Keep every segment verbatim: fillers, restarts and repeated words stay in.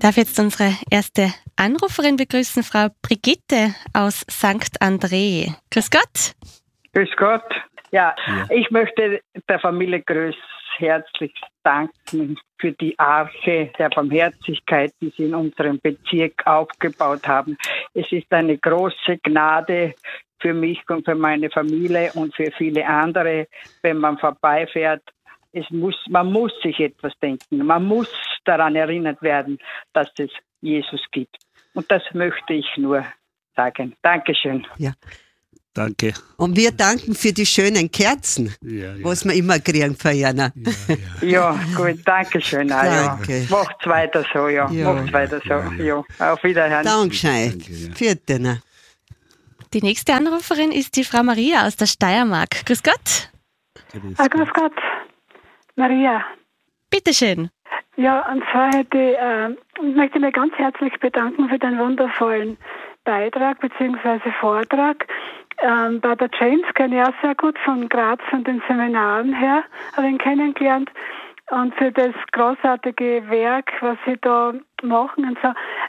darf jetzt unsere erste Anruferin begrüßen, Frau Brigitte aus Sankt André. Grüß Gott. Grüß Gott. Ja, Ja. ich möchte der Familie Größ herzlich danken für die Arche der Barmherzigkeit, die sie in unserem Bezirk aufgebaut haben. Es ist eine große Gnade für mich und für meine Familie und für viele andere, wenn man vorbeifährt. Es muss, man muss sich etwas denken. Man muss daran erinnert werden, dass es Jesus gibt. Und das möchte ich nur sagen. Dankeschön. Ja. Danke. Und wir danken für die schönen Kerzen, Ja, ja. was wir immer kriegen für Jana. Ja, ja. Ja, gut, Dankeschön. Ah, ja. Danke. Macht's weiter so, ja. Ja. Macht's weiter so. Ja. Auf Wiederhören. Dankeschön. Danke, ja. Vierte, ne? Die nächste Anruferin ist die Frau Maria aus der Steiermark. Grüß Gott. Ah, grüß Gott, Maria. Bitteschön. Ja, und zwar hätte ich, äh, ich möchte mich ganz herzlich bedanken für den wundervollen Beitrag bzw. Vortrag. Ähm, bei der James kenne ich auch sehr gut von Graz und den Seminaren her, habe ihn kennengelernt. Und für das großartige Werk, was sie da machen und so.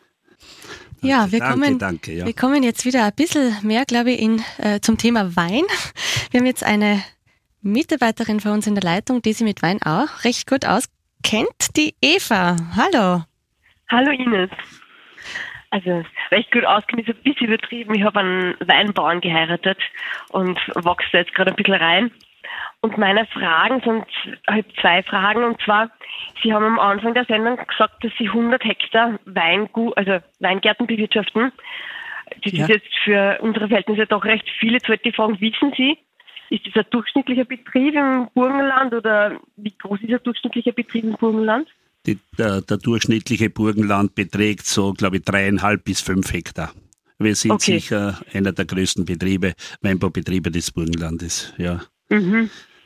Ja, wir, Danke, kommen, danke, ja. wir kommen jetzt wieder ein bisschen mehr, glaube ich, in, äh, zum Thema Wein. Wir haben jetzt eine Mitarbeiterin für uns in der Leitung, die sich mit Wein auch recht gut auskennt, die Eva. Hallo. Hallo Ines. Also recht gut auskennen ist ein bisschen übertrieben. Ich habe einen Weinbauern geheiratet und wachse da jetzt gerade ein bisschen rein. Und meine Fragen sind halt zwei Fragen. Und zwar, Sie haben am Anfang der Sendung gesagt, dass Sie hundert Hektar Weingut, also Weingärten bewirtschaften. Das Ja. ist jetzt für unsere Verhältnisse doch recht viel. Jetzt wollte ich fragen, wissen Sie, ist das ein durchschnittlicher Betrieb im Burgenland oder wie groß ist ein durchschnittlicher Betrieb im Burgenland? Die, der, der durchschnittliche Burgenland beträgt so, glaube ich, dreieinhalb bis fünf Hektar. Wir sind Okay. sicher einer der größten Betriebe, Weinbaubetriebe des Burgenlandes. Ja. Mhm.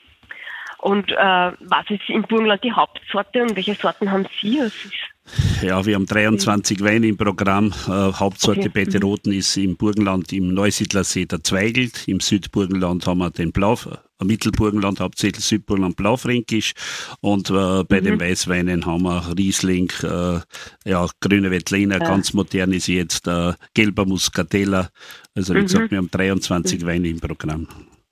Und äh, was ist im Burgenland die Hauptsorte und welche Sorten haben Sie? Was ist Ja, wir haben dreiundzwanzig Weine im Programm. Äh, Hauptsorte Okay. Beete Roten ist im Burgenland im Neusiedlersee der Zweigelt. Im Südburgenland haben wir den Blau, äh, Mittelburgenland hauptsächlich Südburgenland Blaufränkisch. Und äh, bei den Weißweinen haben wir Riesling, äh, ja, Grüne Veltliner, ganz modern ist jetzt äh, Gelber Muscatella. Also wie gesagt, wir haben dreiundzwanzig Weine im Programm.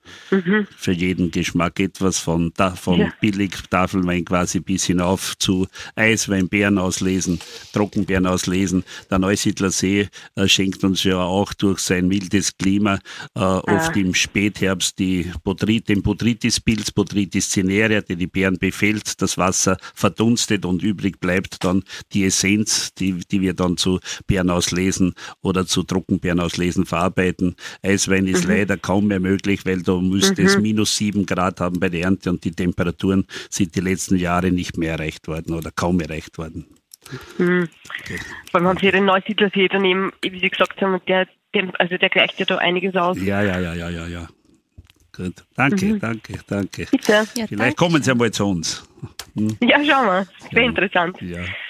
Für jeden Geschmack etwas von, da, von Ja. billig Tafelwein quasi bis hinauf zu Eiswein, Beeren auslesen, Trockenbeeren auslesen. Der Neusiedler See äh, schenkt uns ja auch durch sein mildes Klima äh, oft im Spätherbst die Botrytis, den Botrytis-Pilz, Botrytis cinerea, der die Beeren befällt, das Wasser verdunstet und übrig bleibt dann die Essenz, die, die wir dann zu Beeren auslesen oder zu Trockenbeeren auslesen verarbeiten. Eiswein ist leider kaum mehr möglich, weil da müsste es minus sieben Grad haben bei der Ernte und die Temperaturen sind die letzten Jahre nicht mehr erreicht worden oder kaum erreicht worden. Mhm. Vor allem haben Sie ja den Neusiedlersee daneben, wie Sie gesagt haben, und der, dem, also der gleicht ja da einiges aus. Ja, ja, ja, ja, ja, ja. Gut. Danke, danke, danke. Bitte. Ja, Vielleicht kommen Sie einmal zu uns. Ja, schauen wir. Sehr interessant. Ja.